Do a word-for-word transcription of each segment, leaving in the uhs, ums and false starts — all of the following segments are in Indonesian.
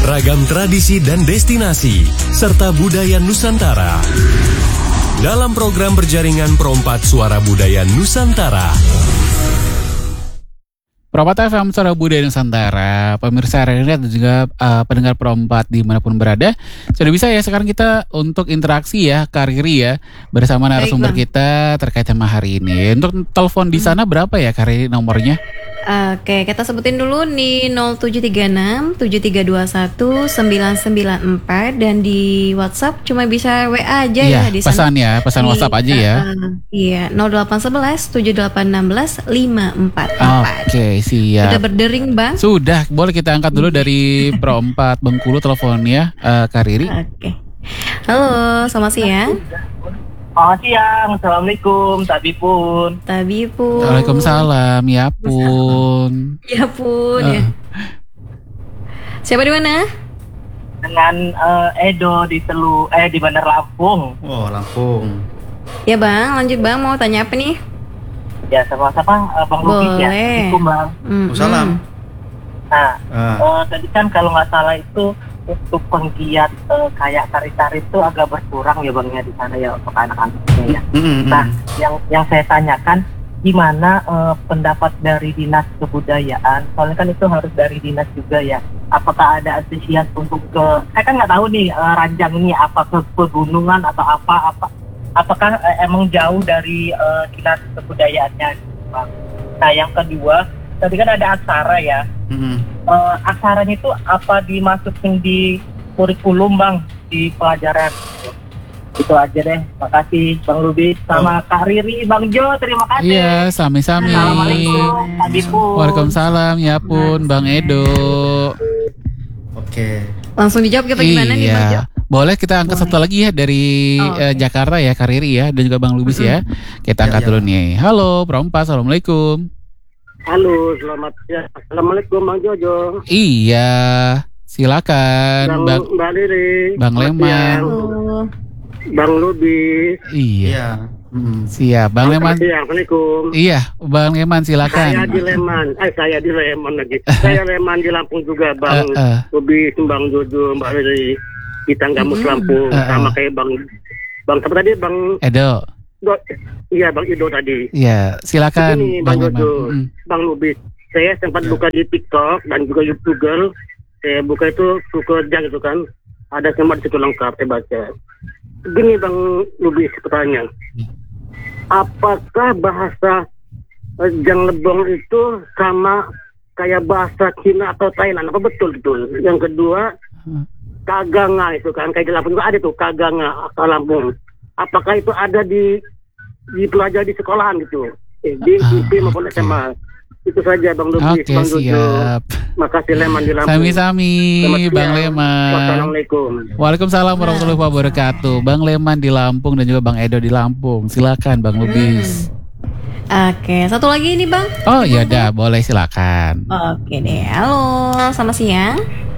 ragam tradisi dan destinasi, serta budaya Nusantara. Dalam program berjaringan Perompat Suara Budaya Nusantara. Perompat F M Suara Budaya Nusantara, pemirsa R R I dan juga uh, pendengar Perompat dimanapun berada. Sudah bisa ya sekarang kita untuk interaksi ya, Kak Riri ya, bersama narasumber kita terkait tema hari ini. Untuk telepon di sana berapa ya Kak Riri nomornya? Oke, kita sebutin dulu di nol tujuh tiga enam tujuh tiga dua satu sembilan sembilan empat dan di WhatsApp cuma bisa W A aja ya, ya di pesan sana. ya, pesan Di, WhatsApp aja ya. Uh, iya, nol delapan satu satu tujuh delapan satu enam lima empat empat. Oke, siap. Sudah berdering, Bang? Sudah, boleh kita angkat dulu dari Perompat Bengkulu teleponnya, uh, Kak Riri. Oke. Halo, selamat siang. Selamat siang, Assalamualaikum, Tabi pun. Tabi pun. Waalaikumsalam, ya pun. Ya pun Uh. ya. Siapa di mana? Dengan uh, Edo di Telu, eh di Bandar Lampung. Oh, Lampung. Ya Bang, lanjut Bang, mau tanya apa nih? Ya sama-sama uh, Bang Lubis ya. Boleh. Assalamualaikum Bang. Mm-mm. Salam. Nah, Ah. uh, tadi kan kalau nggak salah itu untuk penggiat uh, kayak tari-tari itu agak berkurang ya Bang ya di sana ya untuk anak-anaknya ya. Mm-mm. Nah, yang yang saya tanyakan gimana uh, pendapat dari dinas kebudayaan? Soalnya kan itu harus dari dinas juga ya. Apakah ada antusias untuk ke? Saya kan nggak tahu nih uh, ranjang ini apa ke pegunungan atau apa apa? Apakah uh, emang jauh dari uh, dinas kebudayaannya? Bang? Nah, yang kedua tadi kan ada aksara ya. Mm-mm. Uh, aksaranya itu apa dimasukin di kurikulum Bang di pelajaran? Itu aja deh. Makasih Bang Lubis sama Kak Riri, Bang Jo, terima kasih. Iya, sami-sami. Assalamualaikum, Tadi pun. Waalaikumsalam, ya pun, Bang Edo. Oke. Langsung dijawab kita gimana nih Bang Jo? Iya, boleh kita angkat satu lagi ya dari Oh, eh, oke. Jakarta ya, Kak Riri ya, dan juga Bang Lubis ya. Kita Ya, angkat ya. dulu nih. Halo, Perompat, Assalamualaikum. Halo, selamat siang. Assalamualaikum Bang Jojo. Iya, silakan, Bang, Mbak Riri. Bang Selamat Leman. siang. Halo. Bang Lubis. Iya, Iya. Mm. siap, Bang Leman. Selamat siang. Assalamualaikum. Iya, Bang Leman Saya silakan. di Leman. Eh, saya di Leman lagi. Saya Leman di Lampung juga, Bang Eh, eh. Lubis, Bang Jojo, Mbak Riri. Kita nggak mus Lampung. Eh, eh. Sama kayak Bang Bang siapa tadi? Bang Edo, Do, iya Bang Ido tadi. iya, silakan, Begini, Bang Bang Leman. Jojo, Mm. Bang Lubis. Saya sempat buka di TikTok dan juga YouTube Google. Saya buka itu suku Jang itu kan. Ada semua di situ lengkap saya baca. Begini Bang Lubis pertanyaan. Apakah bahasa eh, Jang Lebong itu sama kayak bahasa Cina atau Thailand? Apa betul betul? Yang kedua, Kaganga itu kan kayak di Lampung juga ada tuh Kaganga asal Lampung. Apakah itu ada di dipelajari di sekolahan gitu? Eh, di Ah, I P maupun S M A. Itu saja Bang Lubis, Oke, Bang Jojo. siap. Makasih Leman di Lampung. Sami-sami, Selamat siang. Bang Leman. Wassalamualaikum. Waalaikumsalam warahmatullahi wabarakatuh. Bang Leman di Lampung dan juga Bang Edo di Lampung. Silakan Bang Lubis. Oke, satu lagi nih Bang. Oh iya dah, boleh silakan. Oke deh, halo, selamat siang.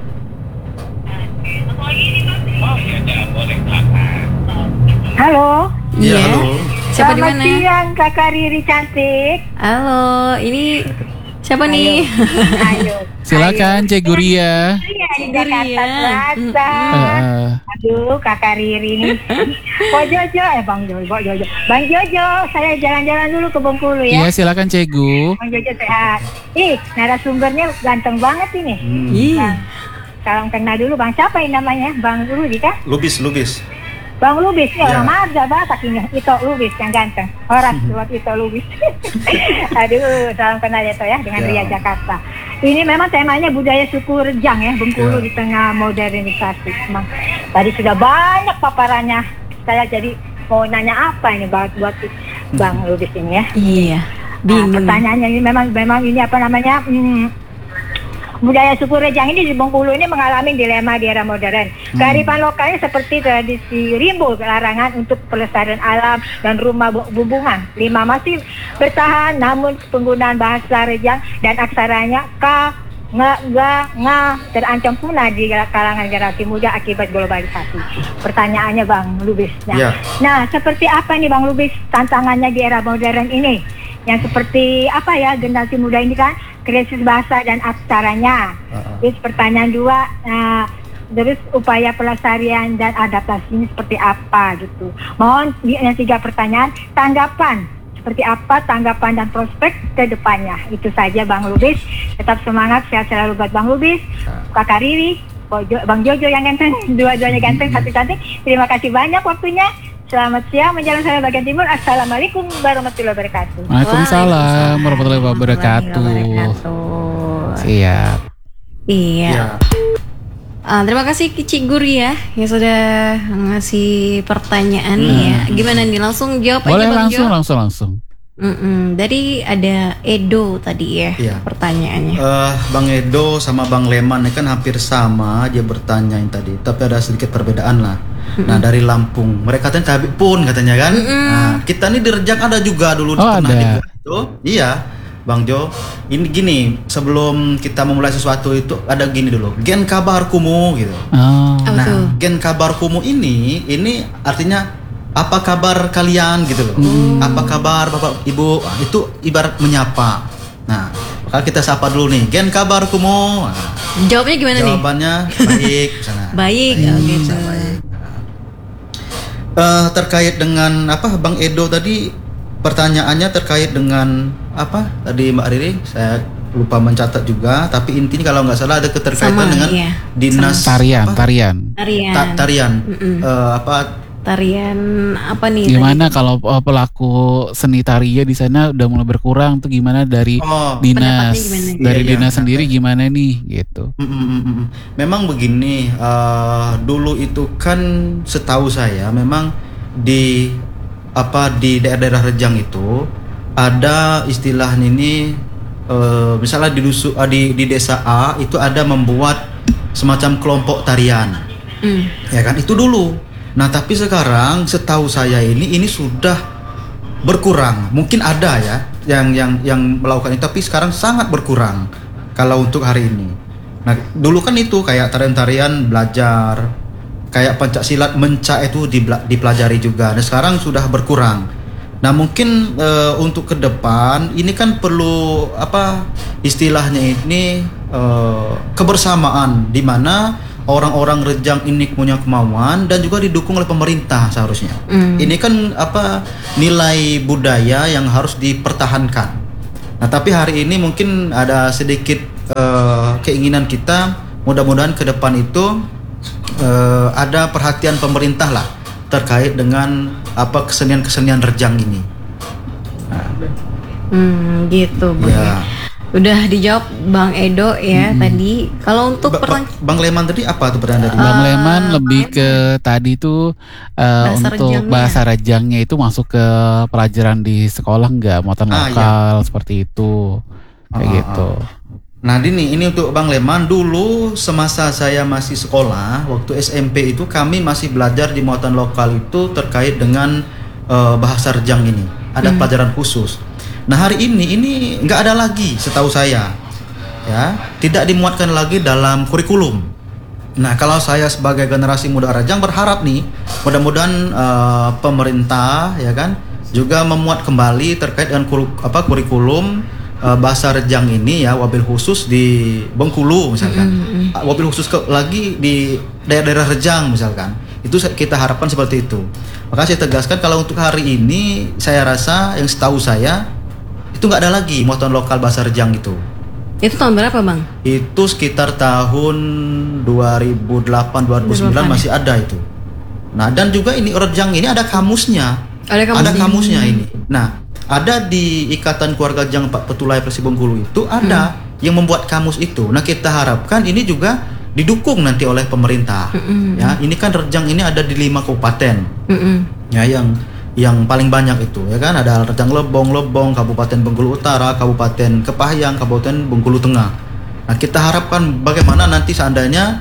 Halo, Iya, halo. Siapa di selamat mana? siang Kakak Riri cantik. Halo, ini siapa nih? Ayo. Silakan Cek Guria. Iya, di Guria. Jakarta Selatan. Heeh. Aduh, Kakak Riri ini. Pak Jojo, eh Bang Jojo, Bang Jojo. Bang Jojo, saya jalan-jalan dulu ke Bengkulu Iya, ya. silakan Cegu. Bang Jojo sehat. Ih, narasumbernya ganteng banget ini. Ih, Bang, salam kenal dulu Bang. Siapa ini namanya? Bang Rudi kah? Lubis, Lubis. Bang Lubis, ya, Ya. orang Marga Batak ini. Ito Lubis yang ganteng. Horas buat Ito Lubis. Aduh, salam kenal ya Toh ya dengan Ya. Ria Jakarta. Ini memang temanya budaya suku Rejang ya, Bengkulu Ya. di tengah modernisasi. Memang tadi sudah banyak paparannya. Saya jadi mau nanya apa ini buat buat Bang Lubis ini ya. iya. Nah, Bingung. pertanyaannya ini memang memang ini apa namanya? Hmm, budaya suku Rejang ini di Bengkulu ini mengalami dilema di era modern. Kearifan lokalnya seperti tradisi rimbo, larangan untuk pelestarian alam dan rumah bu- bumbungan. Lima masih bertahan, namun penggunaan bahasa Rejang dan aksaranya ka, nga, ga, nga terancam punah di kalangan generasi muda akibat globalisasi. Pertanyaannya Bang Lubis. Nah, Ya. nah, seperti apa nih Bang Lubis tantangannya di era modern ini? Yang seperti apa ya, generasi muda ini kan krisis bahasa dan aksaranya. Uh-uh. Terus pertanyaan dua, uh, terus upaya pelestarian dan adaptasinya seperti apa gitu. Mohon yang tiga pertanyaan, tanggapan seperti apa tanggapan dan prospek ke depannya. Itu saja Bang Lubis. Tetap semangat, sehat selalu buat Bang Lubis, Kakak Riri, Bang Jojo yang ganteng, dua-duanya ganteng, satu cantik. Terima kasih banyak waktunya. Selamat siang menjelang saya bagian timur. Assalamualaikum warahmatullahi wabarakatuh. Waalaikumsalam warahmatullahi wabarakatuh. Siap. Iya. Ya. Ah, terima kasih Cik Guri ya yang sudah ngasih pertanyaan nih ya. Gimana nih, langsung jawab Boleh aja Bang langsung, Jo. langsung, langsung. Mm-mm. Dari ada Edo tadi ya, Iya. pertanyaannya. Eh, Bang Edo sama Bang Leman ini kan hampir sama dia bertanyain tadi, tapi ada sedikit perbedaan lah. Nah dari Lampung, mereka katanya cabai pun katanya kan. Nah kita nih di Rejang ada juga dulu Oh, pernah ada. di itu. Iya, Bang Jo. Ini gini, sebelum kita memulai sesuatu itu ada gini dulu. Gen kabarkumu gitu. Oh. Apa Nah, tuh? gen kabarkumu ini, ini artinya apa kabar kalian gitu loh. Apa kabar Bapak Ibu? Ah, itu ibarat menyapa. Nah, maka kita sapa dulu nih. Gen kabarkumu. Nah, Jawabnya gimana nih? jawabannya baik misalnya. Baik, oh gitu. Bisa baik. Eh, terkait dengan apa Bang Edo tadi, pertanyaannya terkait dengan apa tadi Mbak Riri, saya lupa mencatat juga, tapi intinya kalau nggak salah ada keterkaitan Sama, dengan iya. dinas Tarian, apa? tarian. Tarian. Ta- tarian Mm-mm. Eh, apa Tarian apa nih? Gimana kalau uh, pelaku seni tarian di sana udah mulai berkurang tuh gimana dari Oh. dinas, Pendapatnya gimana? dari Iya, iya. dinas sendiri gimana nih gitu. Mm, mm, mm, mm. Memang begini, eh, dulu itu kan setahu saya memang di apa di daerah-daerah Rejang itu ada istilahnya ini, eh, misalnya di dusu, eh, di di desa A itu ada membuat semacam kelompok tarian, Mm. ya kan itu dulu. Nah tapi sekarang setahu saya ini ini sudah berkurang. Mungkin ada ya yang yang yang melakukan itu, tapi sekarang sangat berkurang kalau untuk hari ini. Nah dulu kan itu kayak tarian-tarian belajar, kayak pencak silat menca itu dibela- dipelajari juga. Nah sekarang sudah berkurang. Nah mungkin eh, untuk ke depan ini kan perlu apa istilahnya ini eh, kebersamaan di mana orang-orang Rejang ini punya kemauan dan juga didukung oleh pemerintah seharusnya. Mm. Ini kan apa nilai budaya yang harus dipertahankan. Nah tapi hari ini mungkin ada sedikit eh, keinginan kita, mudah-mudahan ke depan itu eh, ada perhatian pemerintah lah terkait dengan apa kesenian-kesenian Rejang ini. Nah, Hmm, gitu Bang. ya. Udah dijawab Bang Edo ya tadi. Kalau untuk Ba- ba- pertanyaan Bang Leman tadi apa tuh pertanyaan tadi? Bang Ah, Leman lebih ke tadi tuh uh, Bahasa untuk Rejangnya. bahasa Rejangnya itu masuk ke pelajaran di sekolah nggak, muatan Ah, lokal seperti itu kayak Ah, gitu. Nah ini ini untuk Bang Leman, dulu semasa saya masih sekolah waktu S M P itu kami masih belajar di muatan lokal itu terkait dengan eh, bahasa Rejang ini. Ada pelajaran khusus. Nah hari ini ini nggak ada lagi setahu saya, ya tidak dimuatkan lagi dalam kurikulum. Nah kalau saya sebagai generasi muda Rejang berharap nih mudah-mudahan eh, pemerintah ya kan juga memuat kembali terkait dengan kuru- apa kurikulum uh, bahasa Rejang ini ya, wabil khusus di Bengkulu misalkan, uh, wabil khusus ke, lagi di daerah-daerah Rejang misalkan. Itu sa- kita harapkan seperti itu. Maka saya tegaskan kalau untuk hari ini saya rasa yang setahu saya itu nggak ada lagi muatan lokal bahasa Rejang itu. itu tahun berapa Bang? Itu sekitar tahun dua ribu delapan dua ribu sembilan masih ada itu. Nah dan juga ini Rejang ini ada kamusnya. Ada kamusnya. Ada kamusnya ini. Nah ada di Ikatan Keluarga Rejang Pak Petulai Persi Bengkulu itu ada yang membuat kamus itu. Nah kita harapkan ini juga didukung nanti oleh pemerintah. Ya ini kan Rejang ini ada di lima kabupaten. Mm-mm. Ya yang yang paling banyak itu ya kan ada Rejang Lebong, Lebong, Kabupaten Bengkulu Utara, Kabupaten Kepahyang, Kabupaten Bengkulu Tengah. Nah kita harapkan bagaimana nanti seandainya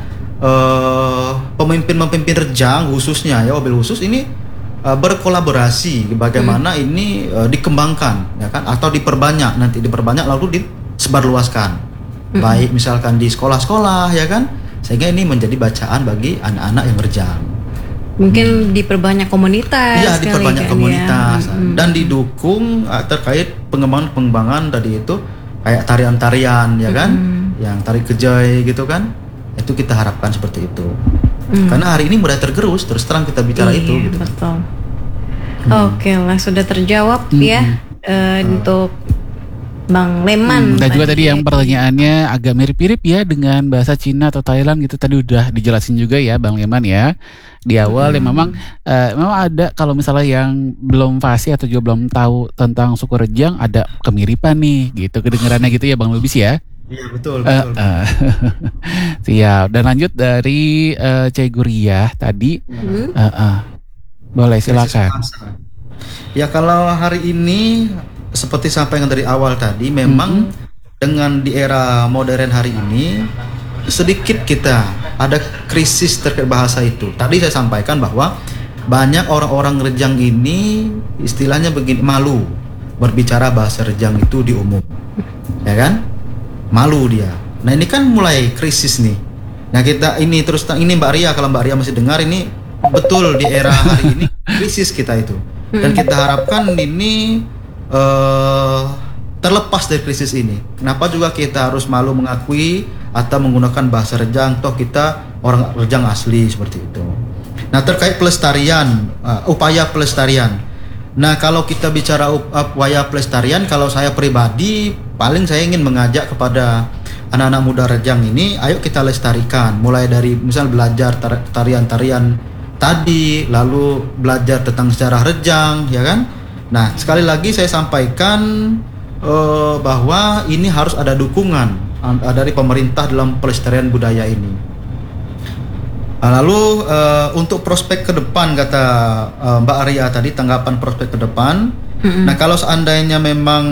eh, pemimpin-pemimpin Rejang khususnya ya wabil khusus ini eh, berkolaborasi bagaimana ini eh, dikembangkan ya kan atau diperbanyak, nanti diperbanyak lalu disebarluaskan. Baik misalkan di sekolah-sekolah ya kan, sehingga ini menjadi bacaan bagi anak-anak yang Rejang. Mungkin diperbanyak komunitas. Iya, kali diperbanyak kan, komunitas ya. Mm. dan didukung uh, terkait pengembangan-pengembangan tadi itu kayak tarian-tarian ya kan, Mm. yang tari kejai gitu kan, itu kita harapkan seperti itu. Mm. Karena hari ini mulai tergerus, terus terang kita bicara Iya, itu gitu. betul. Oke lah, sudah terjawab Hmm. ya eh, untuk Bang Leman. Hmm, dan juga tadi ya. yang pertanyaannya agak mirip-mirip ya dengan bahasa Cina atau Thailand gitu, tadi udah dijelasin juga ya Bang Leman ya di awal. Ya memang eh, memang ada, kalau misalnya yang belum fasih atau juga belum tahu tentang suku Rejang, ada kemiripan nih gitu kedengarannya gitu ya Bang Lubis ya. Iya betul Eh, betul. eh. Siap. Dan lanjut dari uh, Cik Guriah tadi. Hmm? Eh, eh. Boleh silakan. Ya kalau hari ini seperti sampaikan dari awal tadi, memang dengan di era modern hari ini sedikit kita ada krisis terkait bahasa itu. Tadi saya sampaikan bahwa banyak orang-orang Rejang ini istilahnya begini, malu berbicara bahasa Rejang itu di umum, ya kan? Malu dia. Nah ini kan mulai krisis nih. Nah kita ini terus ini Mbak Ria, kalau Mbak Ria masih dengar, ini betul di era hari ini krisis kita itu. Dan kita harapkan ini uh, terlepas dari krisis ini. Kenapa juga kita harus malu mengakui atau menggunakan bahasa Rejang, toh kita orang Rejang asli seperti itu. Nah terkait pelestarian, uh, upaya pelestarian. Nah kalau kita bicara upaya pelestarian, kalau saya pribadi paling saya ingin mengajak kepada anak-anak muda Rejang ini, ayo kita lestarikan. Mulai dari misal belajar tar- tarian-tarian tadi, lalu belajar tentang sejarah Rejang, ya kan? Nah, sekali lagi saya sampaikan uh, bahwa ini harus ada dukungan uh, dari pemerintah dalam pelestarian budaya ini. Uh, lalu uh, untuk prospek ke depan, kata uh, Mbak Arya tadi, tanggapan prospek ke depan. Mm-hmm. Nah, kalau seandainya memang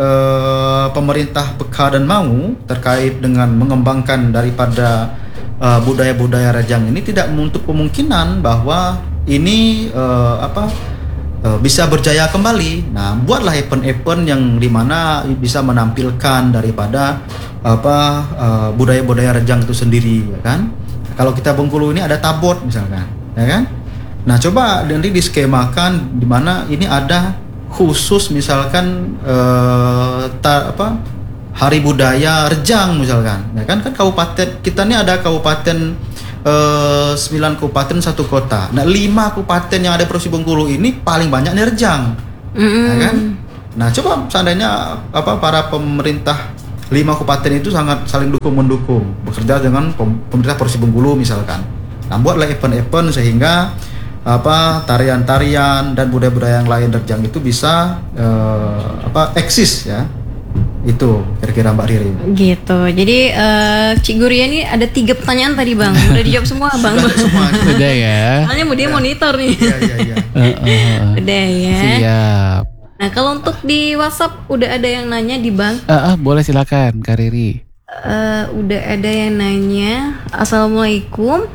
uh, pemerintah peka dan mau terkait dengan mengembangkan daripada Uh, budaya-budaya Rejang ini, tidak menutup kemungkinan bahwa ini uh, apa uh, bisa berjaya kembali. Nah, buatlah event-event yang dimana bisa menampilkan daripada apa uh, budaya-budaya Rejang itu sendiri, ya kan? Kalau kita Bengkulu ini ada tabot misalkan, ya kan? Nah, coba nanti diskemakan dimana ini ada khusus misalkan uh, ta, apa Hari Budaya Rejang misalkan, ya kan? Kan kabupaten kita ini ada kabupaten eh, sembilan kabupaten satu kota. Nah lima kabupaten yang ada Provinsi Bengkulu ini paling banyak nih Rejang, Mm-mm. ya kan? Nah coba seandainya apa para pemerintah lima kabupaten itu sangat saling dukung mendukung, bekerja dengan pemerintah Provinsi Bengkulu misalkan. Nah buatlah event-event sehingga apa tarian-tarian dan budaya-budaya yang lain Rejang itu bisa eh, apa eksis ya. Itu kira-kira Mbak Riri. Gitu. Jadi uh, Cik Guria ini ada tiga pertanyaan tadi Bang. Udah dijawab semua Bang. Semua. Udah ya. Soalnya mau dia monitor nih. Iya iya iya. Eh, eh. Udah ya. Siap. Nah kalau untuk di WhatsApp udah ada yang nanya di Bang. Eh, eh, boleh silakan Kak Riri. Uh, udah ada yang nanya. Assalamualaikum,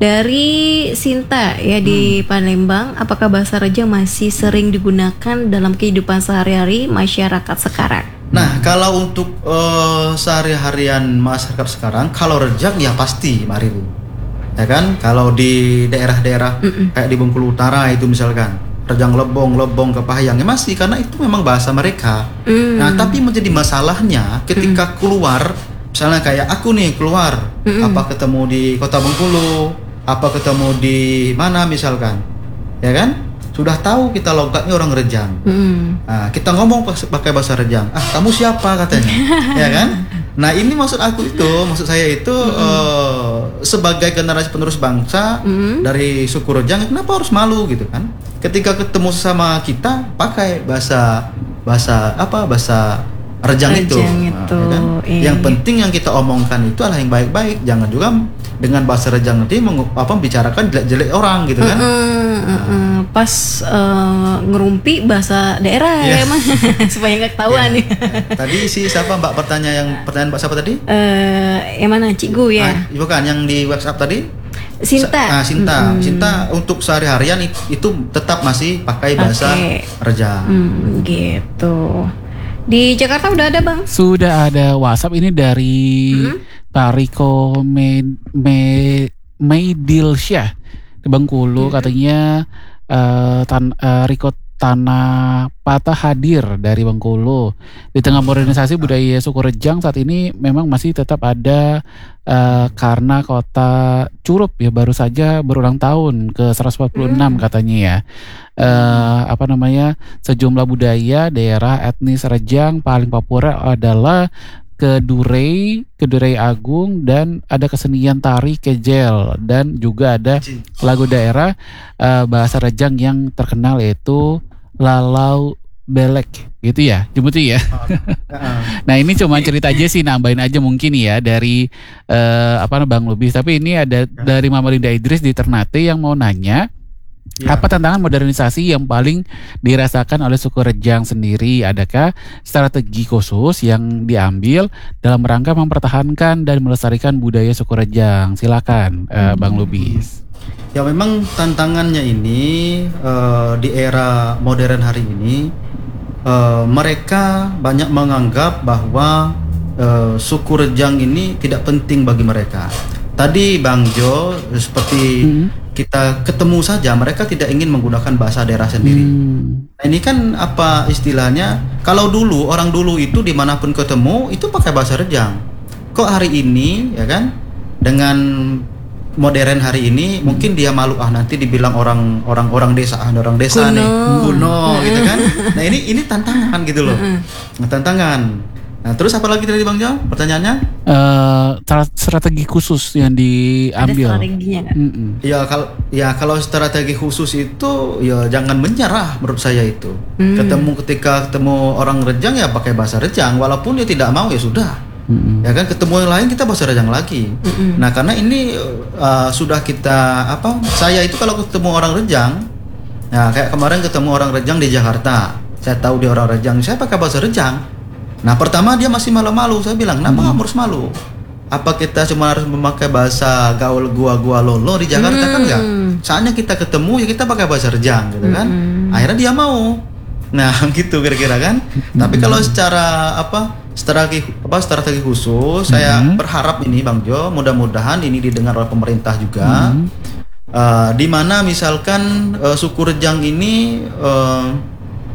dari Sinta ya di Palembang. Apakah bahasa Rejang masih sering digunakan dalam kehidupan sehari-hari masyarakat sekarang? Nah, kalau untuk uh, sehari-harian masyarakat sekarang, kalau Rejang ya pasti, Mbak Riri. Ya kan? Kalau di daerah-daerah Mm-mm. kayak di Bengkulu Utara itu misalkan, Rejang Lebong, Lebong, Kepahayang, ya masih, karena itu memang bahasa mereka. Mm. Nah, tapi menjadi masalahnya ketika keluar, misalnya kayak aku nih keluar, Mm-mm. apa ketemu di Kota Bengkulu, apa ketemu di mana misalkan, ya kan? Sudah tahu kita logatnya orang Rejang. Mm. Nah, kita ngomong pas- pakai bahasa Rejang. Ah, kamu siapa katanya, ya kan? Nah, ini maksud aku itu, maksud saya itu uh, sebagai generasi penerus bangsa Mm. dari suku Rejang, kenapa harus malu gitu kan? Ketika ketemu sama kita pakai bahasa bahasa apa bahasa Rejang, itu, Rejang Nah, itu, ya kan? iya. Yang penting yang kita omongkan itu adalah yang baik-baik, jangan juga dengan bahasa Rejang nanti meng- apa bicarakan jelek-jelek orang gitu kan? Mm-mm, mm-mm. Pas uh, ngerumpi bahasa daerah Iya. ya emang supaya nggak ketahuan nih. Tadi si siapa Mbak bertanya yang pertanyaan Mbak siapa tadi? Eh, yang mana Cik Gu ya? Ah, bukan yang di WhatsApp tadi? Sinta. Ah, Sinta. Mm-mm. Sinta untuk sehari-harian it- itu tetap masih pakai bahasa Pakai. Rejang. Hmm, gitu. Di Jakarta udah ada Bang? Sudah ada WhatsApp ini dari Hmm? Pak Riko Me, Me, Meidilsyah di Bengkulu, katanya eh, tan, eh, Riko Tanah Patah hadir dari Bengkulu. Di tengah modernisasi budaya suku Rejang saat ini memang masih tetap ada uh, karena kota Curup ya baru saja berulang tahun ke seratus empat puluh enam katanya ya. Uh, apa namanya sejumlah budaya daerah etnis Rejang paling populer adalah Kedurei, Kedurei Agung, dan ada kesenian tari kejel, dan juga ada lagu daerah uh, bahasa Rejang yang terkenal yaitu Lalau Belek gitu ya, Jemuti ya. Nah ini cuma cerita aja sih, nambahin aja mungkin ya dari uh, apa Bang Lubis. Tapi ini ada dari Mama Linda Idris di Ternate yang mau nanya. Ya. Apa tantangan modernisasi yang paling dirasakan oleh suku Rejang sendiri? Adakah strategi khusus yang diambil dalam rangka mempertahankan dan melestarikan budaya suku Rejang? Silakan uh, Bang Lubis. Ya memang tantangannya ini uh, di era modern hari ini uh, mereka banyak menganggap bahwa uh, suku Rejang ini tidak penting bagi mereka. Tadi Bang Jo seperti hmm. kita ketemu saja, mereka tidak ingin menggunakan bahasa daerah sendiri. Hmm. Nah, ini kan apa istilahnya? Kalau dulu orang dulu itu dimanapun ketemu itu pakai bahasa Rejang. Kok hari ini ya kan dengan modern hari ini hmm. mungkin dia malu ah nanti dibilang orang orang orang desa ah orang desa kuno. nih kuno gitu kan. Nah ini ini tantangan gitu loh. Nah, tantangan. Nah terus apa lagi tadi Bang Jo? Pertanyaannya? Uh, strategi khusus yang diambil. Ada strateginya kan? Mm-mm. Ya kalau ya kalau strategi khusus itu ya jangan menyerah menurut saya itu. Mm. Ketemu ketika ketemu orang Rejang ya pakai bahasa Rejang, walaupun dia tidak mau ya sudah. Mm-mm. Ya kan ketemu yang lain kita bahasa Rejang lagi. Mm-mm. Nah karena ini uh, sudah kita apa? Saya itu kalau ketemu orang Rejang, ya kayak kemarin ketemu orang Rejang di Jakarta, saya tahu dia orang Rejang, saya pakai bahasa Rejang. Nah pertama dia masih malu-malu, saya bilang kenapa hmm. harus malu? Apa kita cuma harus memakai bahasa gaul gua-gua lolo di Jakarta hmm. kan enggak? Saatnya kita ketemu ya kita pakai bahasa Rejang gitu kan. Hmm. Akhirnya dia mau. Nah gitu kira-kira kan. Hmm. Tapi kalau secara apa strategi apa strategi khusus, hmm. saya berharap ini Bang Jo, mudah-mudahan ini didengar oleh pemerintah juga. Hmm. Uh, di mana misalkan uh, suku Rejang ini uh,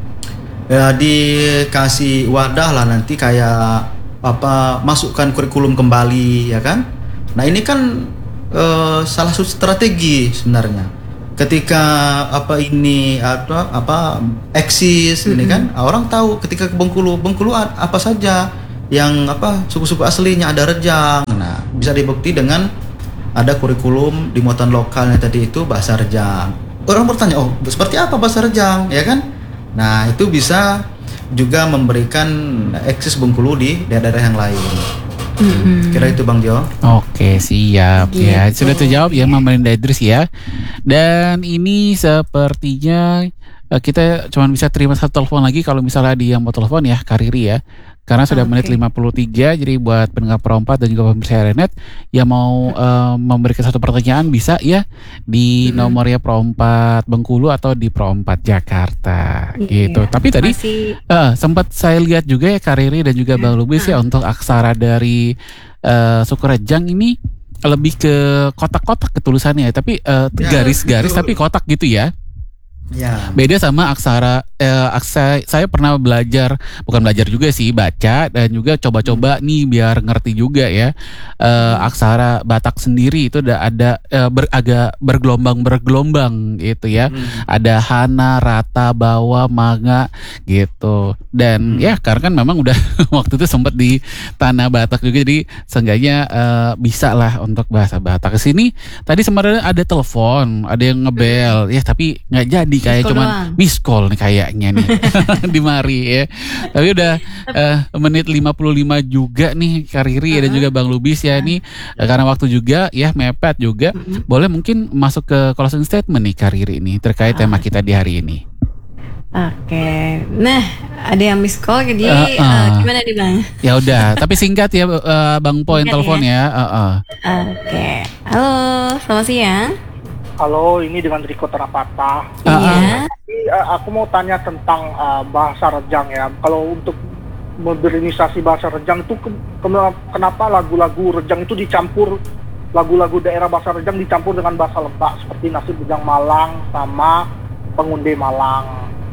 ya dikasih wadah lah nanti kayak apa masukkan kurikulum kembali ya kan. Nah ini kan e, salah satu strategi sebenarnya ketika apa ini atau apa eksis mm-hmm. ini kan orang tahu ketika ke Bengkulu Bengkulu apa saja yang apa suku-suku aslinya ada Rejang. Nah bisa dibukti dengan ada kurikulum di muatan lokalnya tadi itu bahasa Rejang. Orang bertanya oh seperti apa bahasa Rejang ya kan. Nah itu bisa juga memberikan eksis Bengkulu di daerah-daerah yang lain. Mm-hmm. Kira itu Bang Jo. Oke siap gitu. Ya sudah terjawab ya Mama Linda Idris ya. Dan ini sepertinya kita cuma bisa terima satu telepon lagi kalau misalnya dia mau telepon ya Kak Riri ya. Karena sudah okay. menit lima puluh tiga, jadi buat pendengar Perompat dan juga pemirsa Renet yang mau uh, memberikan satu pertanyaan bisa ya di hmm. nomornya Perompat Bengkulu atau di Perompat Jakarta yeah. gitu. Tapi tadi Masih... uh, sempat saya lihat juga ya Kak Riri dan juga Bang Lubis ya untuk aksara dari uh, suku Rejang ini lebih ke kotak-kotak ketulisannya, tapi uh, garis-garis ya, tapi kotak gitu ya. Ya. Beda sama aksara eh, aksa saya pernah belajar bukan belajar juga sih baca dan juga coba-coba hmm. nih biar ngerti juga ya eh, aksara Batak sendiri itu udah ada eh, ber, agak bergelombang-bergelombang gitu ya hmm. ada hana, rata, bawa, manga gitu dan hmm. ya karena kan memang udah waktu itu sempat di tanah Batak juga jadi seenggaknya eh, bisa lah untuk bahasa Batak. Kesini tadi sebenarnya ada telepon ada yang ngebel ya tapi nggak jadi kayak cuman miss call nih kayaknya nih di mari ya. Tapi udah uh, menit lima puluh lima juga nih Kak Riri uh-huh. dan juga Bang Lubis ya nih uh, karena waktu juga ya mepet juga. Uh-huh. Boleh mungkin masuk ke closing statement nih Kak Riri nih terkait uh-huh. tema kita di hari ini. Oke, nah ada yang miss call jadi uh, uh. Uh, gimana nih Bang? Ya udah, tapi singkat ya uh, Bang Poin telepon ya. ya. Uh, uh. Oke, halo, selamat siang. Halo, ini dengan Riko Terapata. Iya. Uh, aku mau tanya tentang uh, bahasa Rejang ya. Kalau untuk modernisasi bahasa Rejang itu ke- kenapa lagu-lagu Rejang itu dicampur lagu-lagu daerah bahasa Rejang dicampur dengan bahasa Lebak seperti Nasib Rejang Malang sama Pengunde Malang.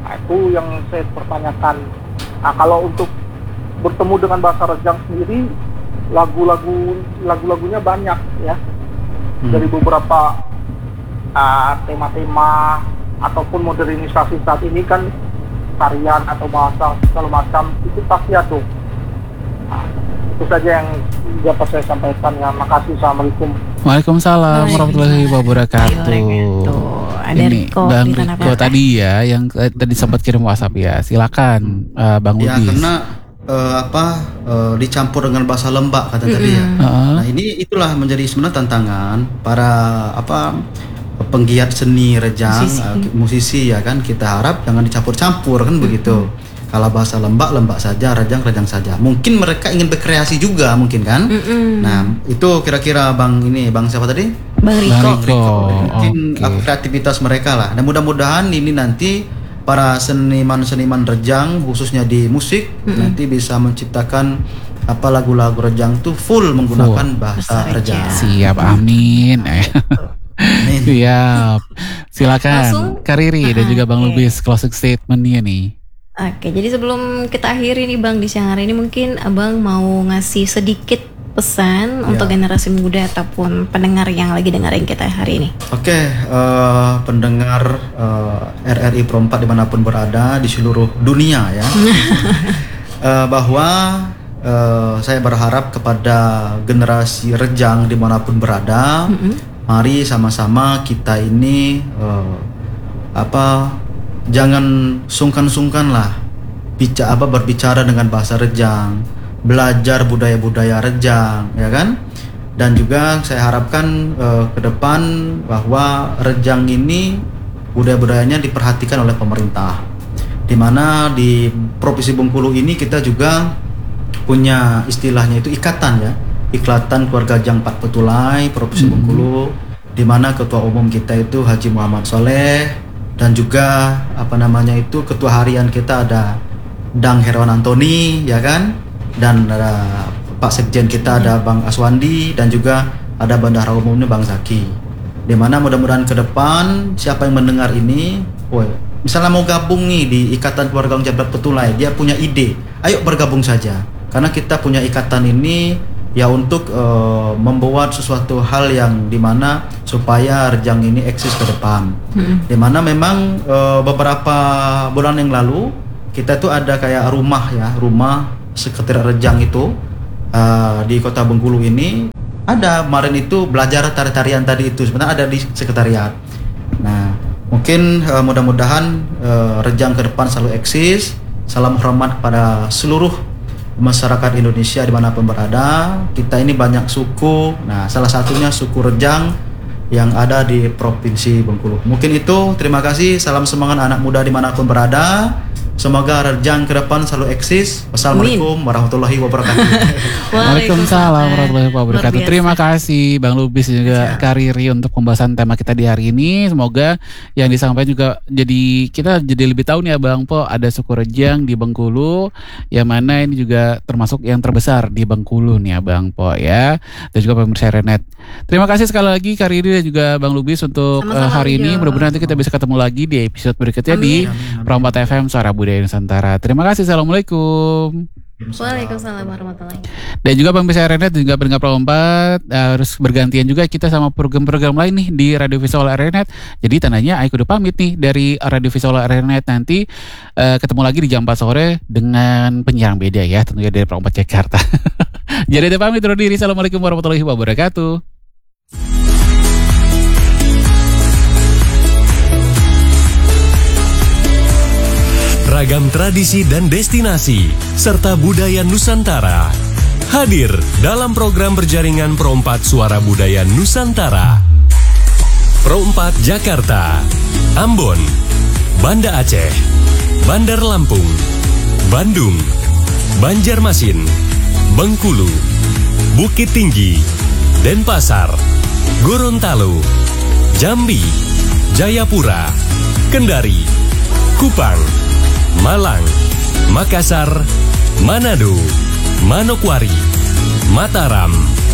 Nah, itu yang saya pertanyakan. Nah, kalau untuk bertemu dengan bahasa Rejang sendiri, lagu-lagu lagu-lagunya banyak ya, hmm. dari beberapa uh, tema-tema ataupun modernisasi saat ini kan tarian atau bahasa segala macam itu pasti ada. Nah, itu saja yang dapat saya sampaikan ya. Makasih. Assalamualaikum. Waalaikumsalam warahmatullahi wabarakatuh. Ada ini Riko, Bang Riko tadi ya yang eh, tadi sempat kirim WhatsApp ya. Silakan uh, Bang ya, Lubis. Karena uh, apa uh, dicampur dengan bahasa Lembak kata mm-hmm. tadi ya. Uh-huh. Nah, ini itulah menjadi sebenarnya tantangan para apa penggiat seni Rejang, musisi, uh, musisi ya kan. Kita harap jangan dicampur-campur kan mm-hmm. begitu. Kalau bahasa Lembak, Lembak saja, Rejang, Rejang saja. Mungkin mereka ingin berkreasi juga mungkin kan. Mm-hmm. Nah, itu kira-kira Bang ini, Bang siapa tadi? Bang Riko. Riko. Mungkin okay. kreativitas mereka lah. Dan mudah-mudahan ini nanti para seniman-seniman Rejang khususnya di musik mm-hmm. nanti bisa menciptakan apa lagu-lagu Rejang tuh full menggunakan full. bahasa Rejang. Siap, amin. Amin. Siap. Silakan langsung, Kak Riri uh-huh, dan juga Bang okay. Lubis closing statement-nya nih. Oke, jadi sebelum kita akhiri nih Bang di siang hari ini, mungkin Abang mau ngasih sedikit pesan yeah. untuk generasi muda ataupun pendengar yang lagi dengerin kita hari ini. Oke, okay, uh, pendengar uh, R R I Pro empat dimanapun berada di seluruh dunia ya, uh, bahwa uh, saya berharap kepada generasi Rejang dimanapun berada, mm-hmm. mari sama-sama kita ini uh, apa jangan sungkan-sungkan lah bicara apa berbicara dengan bahasa Rejang. Belajar budaya-budaya Rejang, ya kan? Dan juga saya harapkan uh, ke depan bahwa Rejang ini budaya-budayanya diperhatikan oleh pemerintah. Di mana di Provinsi Bengkulu ini kita juga punya istilahnya itu ikatan ya, Ikatan Keluarga Jang Pat Petulai Provinsi hmm. Bengkulu, di mana ketua umum kita itu Haji Muhammad Soleh dan juga apa namanya itu ketua harian kita ada Dang Herwan Antoni, ya kan? Dan ada Pak Sekjen kita ada Bang Aswandi dan juga ada Bendahara Umumnya Bang Zaki. Dimana mudah-mudahan ke depan siapa yang mendengar ini, woy, misalnya mau gabung nih di Ikatan Keluarga Jang Pat Petulai, dia punya ide, ayo bergabung saja. Karena kita punya ikatan ini ya untuk uh, membuat sesuatu hal yang dimana supaya Rejang ini eksis ke depan. Hmm. Dimana memang uh, beberapa bulan yang lalu kita tuh ada kayak rumah ya, rumah Sekretariat Rejang itu uh, di Kota Bengkulu ini ada kemarin itu belajar tari-tarian tadi itu sebenarnya ada di sekretariat. Nah mungkin uh, mudah-mudahan uh, Rejang ke depan selalu eksis. Salam hormat pada seluruh masyarakat Indonesia dimanapun berada. Kita ini banyak suku. Nah salah satunya suku Rejang yang ada di Provinsi Bengkulu. Mungkin itu. Terima kasih. Salam semangat anak muda dimanapun berada. Semoga Rejang ke depan selalu eksis. Wassalamualaikum warahmatullahi wabarakatuh. Waalaikumsalam warahmatullahi wabarakatuh. Terima kasih Bang Lubis dan juga Kak Riri untuk pembahasan tema kita di hari ini. Semoga yang disampaikan juga jadi kita jadi lebih tahu nih ya Bang Po, ada suku Rejang di Bengkulu yang mana ini juga termasuk yang terbesar di Bengkulu nih ya Bang Po ya. Dan juga pemirsa Renet. Terima kasih sekali lagi Kak Riri dan juga Bang Lubis untuk uh, hari ini. Mudah-mudahan nanti kita bisa ketemu lagi di episode berikutnya amin. Di Pro empat F M Suara Budaya Nusantara. Terima kasih. Assalamualaikum. Waalaikumsalam warahmatullahi wabarakatuh. Dan juga Bang Bisa Renet dan juga pendengar Pro empat harus bergantian juga kita sama program-program lain nih di Radio Visual Renet. Jadi tandanya aku udah pamit nih dari Radio Visual Renet nanti uh, ketemu lagi di jam empat sore dengan penyiar beda ya, tentunya dari Pro empat Jakarta. Jadi ada pamit undur diri. Assalamualaikum warahmatullahi wabarakatuh. Ragam tradisi dan destinasi, serta budaya Nusantara. Hadir dalam program berjaringan Pro empat Suara Budaya Nusantara. Pro empat Jakarta, Ambon, Banda Aceh, Bandar Lampung, Bandung, Banjarmasin, Bengkulu, Bukit Tinggi, Denpasar, Gorontalo, Jambi, Jayapura, Kendari, Kupang, Malang, Makassar, Manado, Manokwari, Mataram,